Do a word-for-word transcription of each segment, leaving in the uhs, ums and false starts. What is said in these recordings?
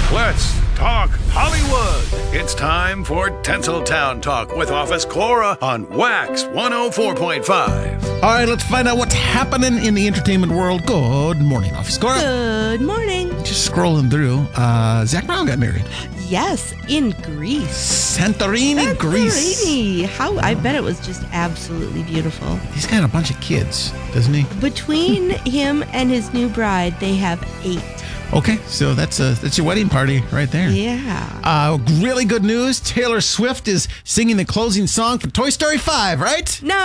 Let's talk Hollywood. It's time for Tinseltown Talk with Office Cora on Wax one oh four point five. All right, let's find out what's happening in the entertainment world. Good morning, Office Cora. Good morning. Just scrolling through. Uh, Zach Brown got married. Yes, in Greece. Santorini, Santorini. Greece. How I bet it was just absolutely beautiful. He's got a bunch of kids, doesn't he? Between him and his new bride, they have eight. Okay, so that's a that's your wedding party right there. Yeah. Uh, really good news. Taylor Swift is singing the closing song for Toy Story five, right? No.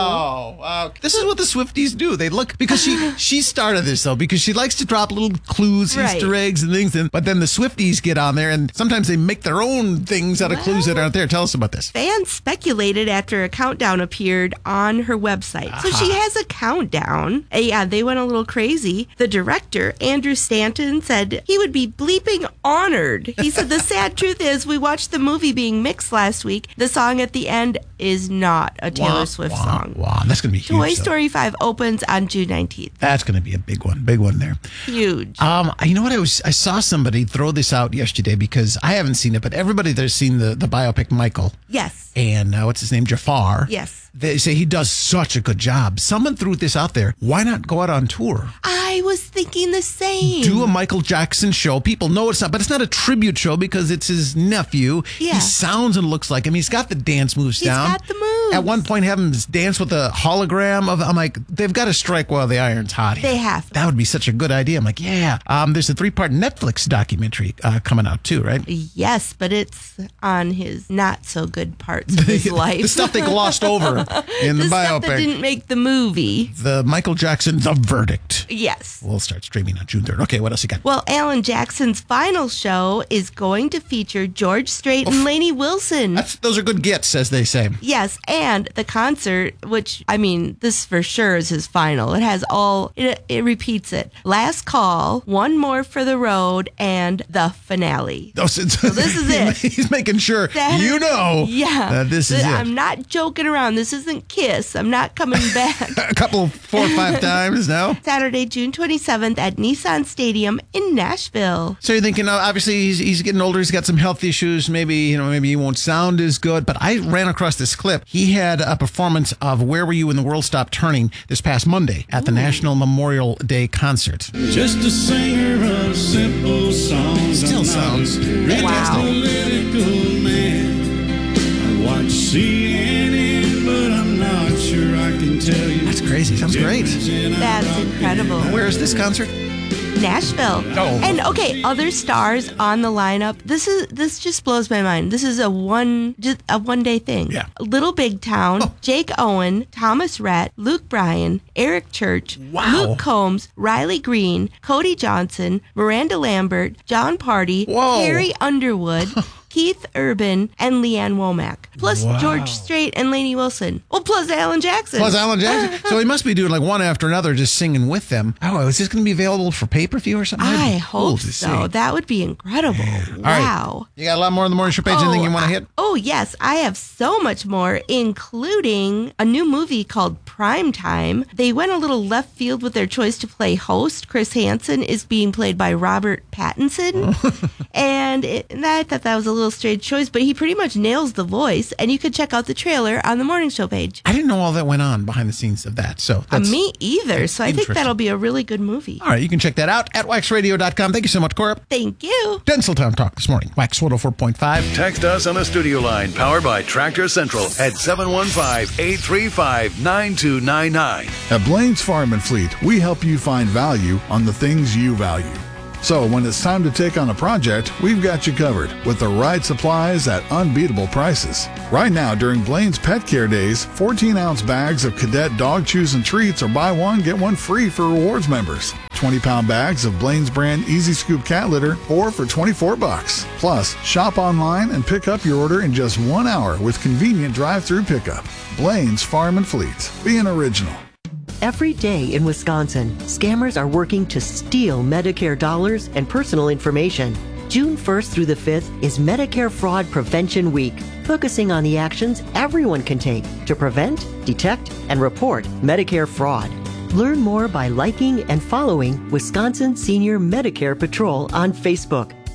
No. Uh, this is what the Swifties do. They look, because she she started this, though, because she likes to drop little clues, Right. Easter eggs and things. And, but then the Swifties get on there, and sometimes they make their own things out of Well, clues that aren't there. Tell us about this. Fans speculated after a countdown appeared on her website. So she has a countdown. Uh, yeah, they went a little crazy. The director, Andrew Stanton, said he would be bleeping honored. He said, the sad truth is we watched the movie being mixed last week. The song at the end is not a Taylor Wah, Swift wah, song. Wow, that's going to be huge. Toy though. Story five opens on June nineteenth. That's going to be a big one. Big one there. Huge. Um, you know what? I was I saw somebody throw this out yesterday because I haven't seen it, but everybody there's seen the, the biopic Michael. Yes. And uh, what's his name? Jafar. Yes. They say he does such a good job. Someone threw this out there. Why not go out on tour? I was thinking the same. Do a Michael Jackson show. People know it's not, but it's not a tribute show because it's his nephew. Yeah. He sounds and looks like him. He's got the dance moves He's down. got the moves. At one point, have him dance with a hologram of. I'm like, they've got to strike while the iron's hot. Here. They have to. That would be such a good idea. I'm like, yeah. Um, there's a three-part Netflix documentary uh, coming out too, right? Yes, but it's on his not so good parts of his life. The stuff they glossed over in the, the biopic. stuff that didn't make the movie. The Michael Jackson, The Verdict. Yes. We'll start streaming on June third. Okay, what else you got? Well, Alan Jackson's final show is going to feature George Strait and Lainey Wilson. That's, those are good gets, as they say. Yes, and the concert, which, I mean, this for sure is his final. It has all, it, it repeats it. Last Call, One More for the Road, and the finale. Oh, so, So this is it. He's making sure That- you know Yeah. that this is I'm it. not joking around. This isn't Kiss. I'm not coming back. A couple, four or five times now. Saturday, June twenty-seventh at Nissan Stadium in Nashville. So you're thinking, oh, obviously he's, he's getting older. He's got some health issues. Maybe, you know, maybe he won't sound as good. But I ran across this clip. He had a performance of Where Were You When the World Stopped Turning this past Monday at the National Memorial Day concert. Just a singer of simple songs. Still I'm sounds not a Wow. political man. I watch C N N, but I'm not sure I can tell you. That's crazy. Sounds great. That's incredible. Where is this concert? Nashville. Oh. And okay, other stars on the lineup. This is this just blows my mind. This is a one just a one day thing. Yeah. Little Big Town, Oh. Jake Owen, Thomas Rhett, Luke Bryan, Eric Church, Wow. Luke Combs, Riley Green, Cody Johnson, Miranda Lambert, John Party, Whoa. Harry Underwood, Keith Urban, and Leanne Womack. Plus Wow. George Strait and Lainey Wilson. Well, plus Alan Jackson. Plus Alan Jackson. So he must be doing like one after another, just singing with them. Oh, is this going to be available for pay-per-view or something? I That'd be cool hope to so. see. That would be incredible. All right. Wow. You got a lot more on the morning show page. Anything you want to hit? Oh, yes. I have so much more, including a new movie called Prime Time. They went a little left field with their choice to play host. Chris Hansen is being played by Robert Pattinson. and, it, and I thought that was a little strange choice, but he pretty much nails the voice. And you could check out the trailer on the morning show page. I didn't know all that went on behind the scenes of that. So Uh, that's me either. So I think interesting. that'll be a really good movie. All right, you can check that out at wax radio dot com. Thank you so much, Cora. Thank you. Tinseltown Talk this morning. Wax one oh four point five. Text us on the studio line powered by Tractor Central at seven one five, eight three five, nine two nine nine. At Blaine's Farm and Fleet, we help you find value on the things you value. So when it's time to take on a project, we've got you covered with the right supplies at unbeatable prices. Right now, during Blaine's Pet Care Days, fourteen ounce bags of Cadet dog chews and treats are buy one, get one free for rewards members. twenty pound bags of Blaine's brand Easy Scoop cat litter, four for twenty-four bucks. Plus, shop online and pick up your order in just one hour with convenient drive-through pickup. Blaine's Farm and Fleet. Be an original. Every day in Wisconsin, scammers are working to steal Medicare dollars and personal information. June first through the fifth is Medicare Fraud Prevention Week, focusing on the actions everyone can take to prevent, detect, and report Medicare fraud. Learn more by liking and following Wisconsin Senior Medicare Patrol on Facebook.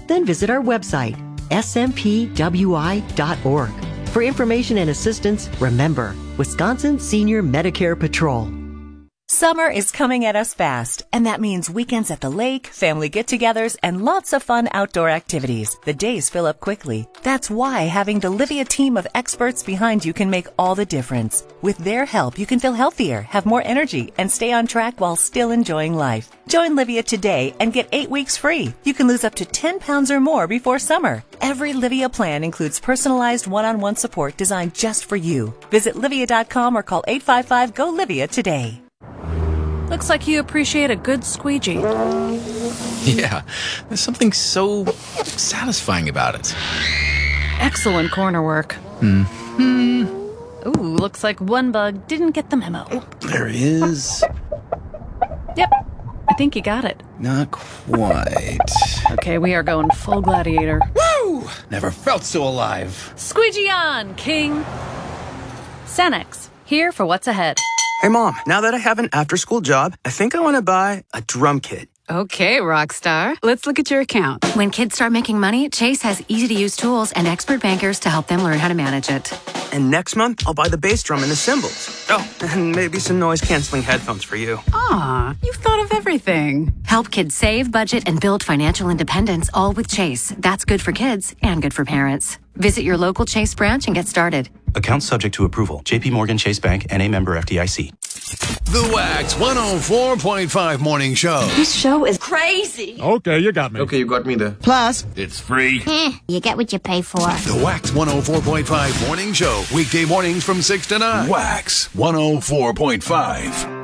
Then visit our website, S M P W I dot org. For information and assistance, remember, Wisconsin Senior Medicare Patrol. Summer is coming at us fast, and that means weekends at the lake, family get-togethers, and lots of fun outdoor activities. The days fill up quickly. That's why having the Livea team of experts behind you can make all the difference. With their help, you can feel healthier, have more energy, and stay on track while still enjoying life. Join Livea today and get eight weeks free. You can lose up to ten pounds or more before summer. Every Livea plan includes personalized one-on-one support designed just for you. Visit Livea dot com or call eight five five, G O, Livea today. Looks like you appreciate a good squeegee. Yeah, there's something so satisfying about it. Excellent corner work. Hmm. Ooh, looks like one bug didn't get the memo. Oh, there is. Yep, I think you got it. Not quite. Okay, we are going full gladiator. Woo! Never felt so alive. Squeegee on, King! Cenex, here for what's ahead. Hey, Mom, now that I have an after-school job, I think I want to buy a drum kit. Okay, Rockstar. Let's look at your account. When kids start making money, Chase has easy-to-use tools and expert bankers to help them learn how to manage it. And next month, I'll buy the bass drum and the cymbals. Oh, and maybe some noise-canceling headphones for you. Aw, you've thought of everything. Help kids save, budget, and build financial independence, all with Chase. That's good for kids and good for parents. Visit your local Chase branch and get started. Account subject to approval. J P Morgan Chase Bank, N A member F D I C. The Wax one oh four point five Morning Show. This show is crazy. Okay, you got me. Okay, you got me there. Plus, it's free. Eh, you get what you pay for. The Wax one oh four point five Morning Show. Weekday mornings from six to nine. Wax one oh four point five.